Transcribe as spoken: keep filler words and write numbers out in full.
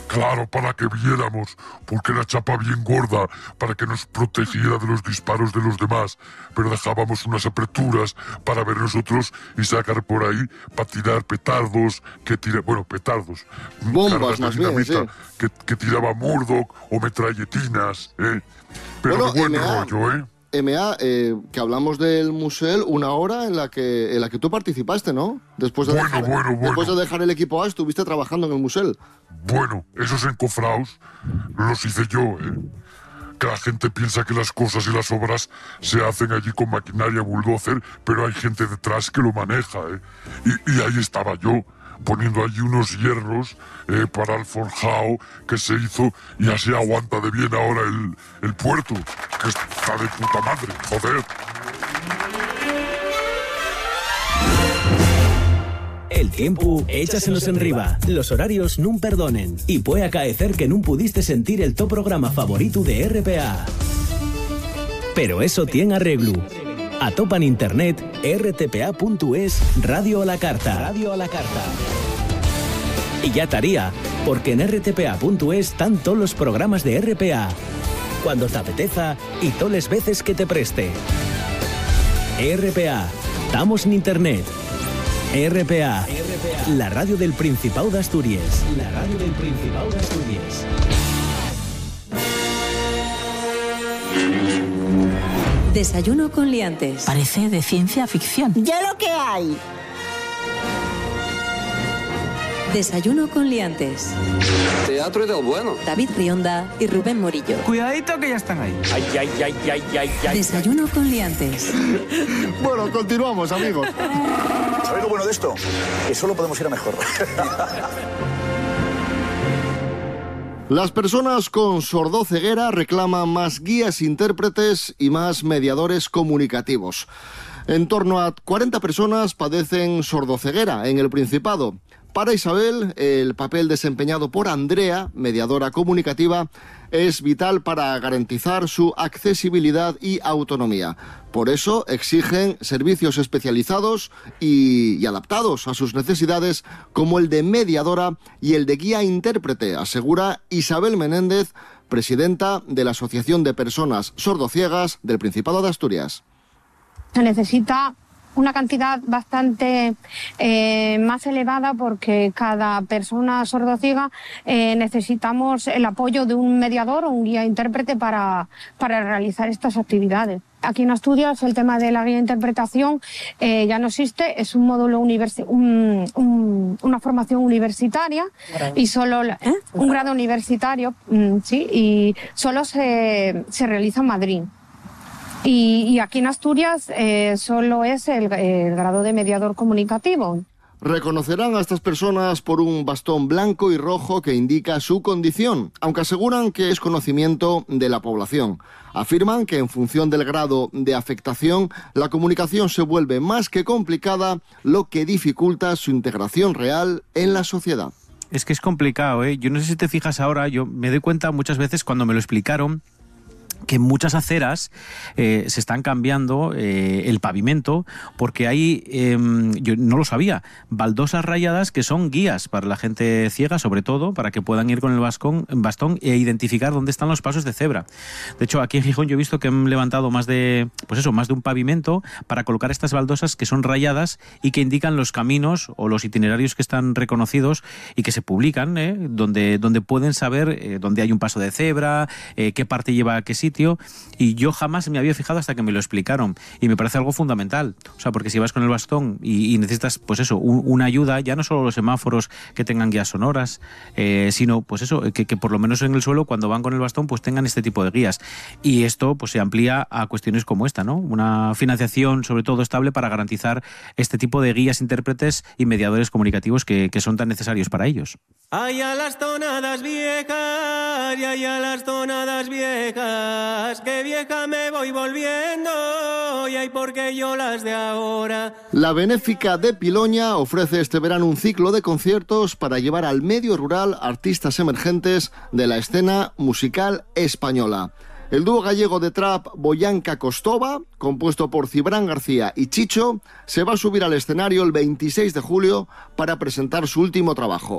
Claro, para que viéramos, porque era chapa bien gorda, para que nos protegiera de los disparos de los demás, pero dejábamos unas aperturas para ver nosotros y sacar por ahí para tirar petardos, que tira, bueno, petardos, bombas más bien, sí. que, que tiraba Murdoch o metralletinas, ¿eh? Pero bueno, de buen M A, rollo, ¿eh? M A, eh, que hablamos del Musel, una hora en la que en la que tú participaste, ¿no? Después de, bueno, dejar, bueno, bueno. después de dejar el equipo A, estuviste trabajando en el Musel. Bueno, esos encofrados los hice yo, ¿eh? Que la gente piensa que las cosas y las obras se hacen allí con maquinaria bulldozer, pero hay gente detrás que lo maneja, ¿eh? Y, y ahí estaba yo, poniendo allí unos hierros eh, para el forjado que se hizo, y así aguanta de bien ahora el, el puerto, que está de puta madre, joder. El tiempo échasenos enriba, los horarios nun perdonen y puede acaecer que nun pudiste sentir el to programa favorito de R P A. Pero eso tiene arreglo. Atopa en internet r t p a punto es Radio a la Carta. Radio a la Carta. Y ya estaría, porque en r t p a punto es están todos los programas de R P A. Cuando te apeteza y todas las veces que te preste. R P A, estamos en internet. R P A, la radio del Principado de Asturias. La radio del Principado de Asturias. Desayuno con liantes. Parece de ciencia ficción. ¡Ya lo que hay! Desayuno con liantes. Teatro y del bueno. David Rionda y Rubén Morillo. Cuidadito que ya están ahí. Ay, ay, ay, ay, ay, ay. Desayuno con liantes. Bueno, continuamos, amigos. ¿Sabéis lo bueno de esto? Que solo podemos ir a mejor. Las personas con sordoceguera reclaman más guías intérpretes y más mediadores comunicativos. En torno a cuarenta personas padecen sordoceguera en el Principado. Para Isabel, el papel desempeñado por Andrea, mediadora comunicativa, es vital para garantizar su accesibilidad y autonomía. Por eso exigen servicios especializados y, y adaptados a sus necesidades, como el de mediadora y el de guía intérprete, asegura Isabel Menéndez, presidenta de la Asociación de Personas Sordociegas del Principado de Asturias. Se necesita una cantidad bastante eh, más elevada, porque cada persona sordociega eh, necesitamos el apoyo de un mediador o un guía intérprete para, para realizar estas actividades. Aquí en Asturias el tema de la guía de interpretación eh, ya no existe, es un módulo universi un, un, una formación universitaria y solo ¿eh? un grado universitario, mm, sí, y solo se, se realiza en Madrid. Y, y aquí en Asturias eh, solo es el, el grado de mediador comunicativo. Reconocerán a estas personas por un bastón blanco y rojo que indica su condición, aunque aseguran que es conocimiento de la población. Afirman que en función del grado de afectación, la comunicación se vuelve más que complicada, lo que dificulta su integración real en la sociedad. Es que es complicado, ¿eh? Yo no sé si te fijas ahora, yo me doy cuenta muchas veces cuando me lo explicaron, que en muchas aceras eh, se están cambiando eh, el pavimento porque hay, eh, yo no lo sabía, baldosas rayadas que son guías para la gente ciega, sobre todo, para que puedan ir con el bastón, bastón e identificar dónde están los pasos de cebra. De hecho, aquí en Gijón yo he visto que han levantado más de, pues eso, más de un pavimento para colocar estas baldosas que son rayadas y que indican los caminos o los itinerarios que están reconocidos y que se publican, ¿eh? donde, donde pueden saber eh, dónde hay un paso de cebra, eh, qué parte lleva a qué sitio. Y yo jamás me había fijado hasta que me lo explicaron, y me parece algo fundamental, o sea, porque si vas con el bastón y, y necesitas, pues eso, un, una ayuda, ya no solo los semáforos que tengan guías sonoras, eh, sino, pues eso, que, que por lo menos en el suelo, cuando van con el bastón, pues tengan este tipo de guías, y esto pues se amplía a cuestiones como esta, ¿no? Una financiación sobre todo estable para garantizar este tipo de guías intérpretes y mediadores comunicativos que, que son tan necesarios para ellos. Ay, a las tonadas viejas, y ay, a las tonadas viejas, que vieja me voy volviendo, y ay, porque yo las de ahora. La Benéfica de Piloña ofrece este verano un ciclo de conciertos para llevar al medio rural artistas emergentes de la escena musical española. El dúo gallego de trap Boyanca Costova, compuesto por Cibrán García y Chicho, se va a subir al escenario el veintiséis de julio para presentar su último trabajo.